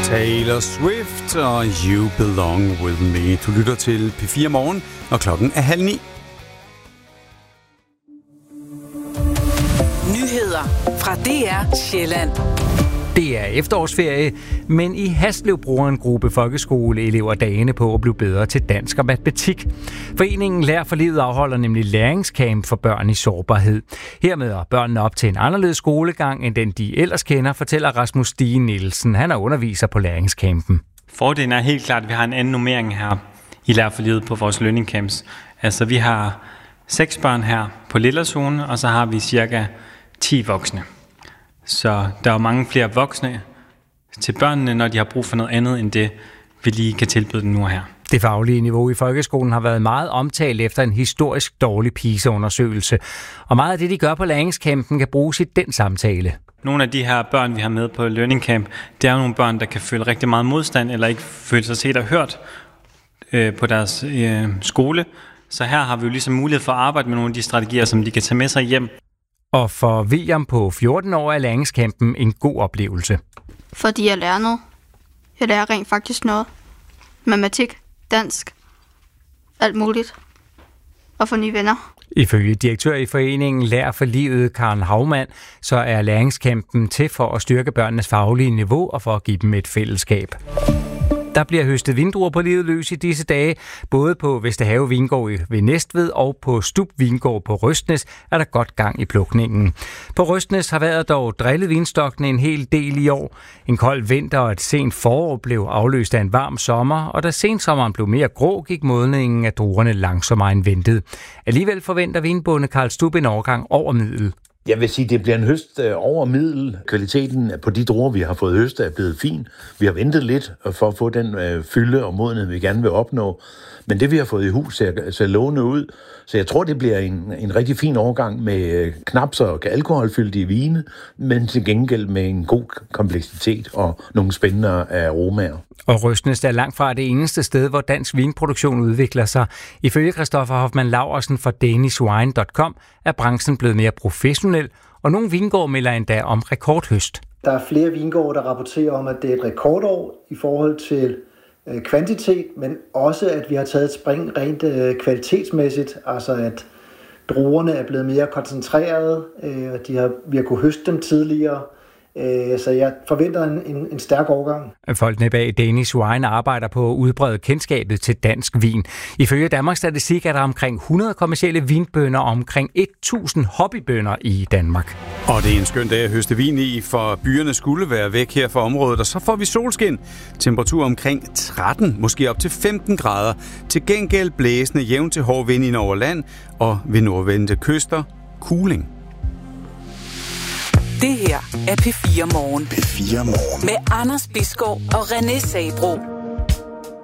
Taylor Swift og You Belong With Me. Du lytter til P4 Morgen, og klokken er 8:30. Nyheder fra DR Sjælland. Det er efterårsferie, men i Haslev bruger en gruppe folkeskoleelever dagene på at blive bedre til dansk og matematik. Foreningen Lær for Livet afholder nemlig læringscamp for børn i sårbarhed. Her møder børnene op til en anderledes skolegang end den, de ellers kender, fortæller Rasmus Stige Nielsen. Han er underviser på læringscampen. Fordelen er helt klart, at vi har en anden nummering her i Lær for Livet på vores learning camps. Altså vi har 6 børn her på Lillerzone, og så har vi cirka 10 voksne. Så der er mange flere voksne til børnene, når de har brug for noget andet, end det vi lige kan tilbyde dem nu her. Det faglige niveau i folkeskolen har været meget omtalt efter en historisk dårlig PISA-undersøgelse. Og meget af det, de gør på læringscampen, kan bruges i den samtale. Nogle af de her børn, vi har med på learning camp, det er nogle børn, der kan føle rigtig meget modstand, eller ikke føle sig set og hørt på deres skole. Så her har vi jo ligesom mulighed for at arbejde med nogle af de strategier, som de kan tage med sig hjem. Og for William på 14 år er læringscampen en god oplevelse. Fordi jeg lærer noget. Jeg lærer rent faktisk noget. Matematik, dansk, alt muligt. Og få nye venner. Ifølge direktør i foreningen Lær for Livet, Karen Haumann, så er læringscampen til for at styrke børnenes faglige niveau og for at give dem et fællesskab. Der bliver høstet vindruer på livet løs i disse dage. Både på Vesterhave Vingård ved Næstved og på Stub Vingård på Røstnes er der godt gang i plukningen. På Røstnes har været dog drillet vinstokkene en hel del i år. En kold vinter og et sent forår blev afløst af en varm sommer, og da sensommeren blev mere grå, gik modningen af druerne langsommere end ventet. Alligevel forventer vinbonde Karl Stub en overgang over middel. Jeg vil sige, at det bliver en høst over middel. Kvaliteten på de druer, vi har fået høstet, er blevet fin. Vi har ventet lidt for at få den fylde og modenhed, vi gerne vil opnå. Men det, vi har fået i hus, ser lovende ud. Så jeg tror, det bliver en rigtig fin overgang med knap så alkoholfyldige vine, men til gengæld med en god kompleksitet og nogle spændende aromaer. Og Røstnes er langt fra det eneste sted, hvor dansk vinproduktion udvikler sig. Ifølge Christoffer Hoffmann Laursen fra danishwine.com er branchen blevet mere professionel, og nogle vingård melder endda om rekordhøst. Der er flere vingårde, der rapporterer om, at det er et rekordår i forhold til kvantitet, men også at vi har taget et spring rent kvalitetsmæssigt, altså at druerne er blevet mere koncentrerede, vi har kunnet høste dem tidligere, så jeg forventer en stærk overgang. Folkene bag Danish Wine arbejder på at udbrede kendskabet til dansk vin. Ifølge Danmarks Statistik er der omkring 100 kommercielle vinbønder og omkring 1000 hobbybønder i Danmark. Og det er en skøn dag at høste vin i, for byerne skulle være væk her fra området, og så får vi solskin. Temperatur omkring 13, måske op til 15 grader. Til gengæld blæsende jævn til hård vind ind over land, og ved nordvendte kyster kuling. Det her er P4 Morgen. P4 Morgen. Med Anders Bisgaard og René Sabro.